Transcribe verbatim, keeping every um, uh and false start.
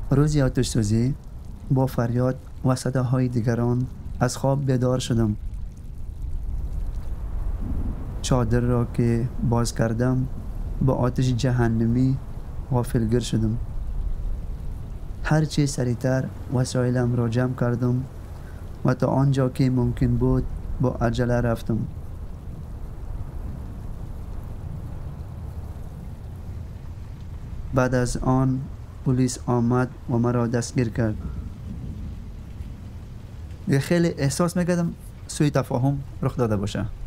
روزی آتش سوزی با فریاد و صداهای دیگران از خواب بیدار شدم. چادر را که باز کردم با آتش جهنمی غافلگیر شدم. هرچی سریعتر وسایلم را جمع کردم و تا آنجا که ممکن بود با عجله رفتم. بعد از آن پلیس آمد و مرا دستگیر کرد. دیگه خیلی احساس میکردم سوء تفاهم رخ داده باشه.